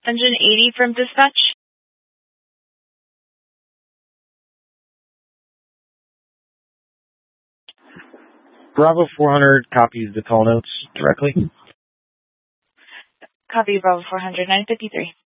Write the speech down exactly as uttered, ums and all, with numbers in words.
Engine eighty from dispatch. Bravo four hundred copies the call notes directly. Copy Bravo four hundred, nine fifty-three.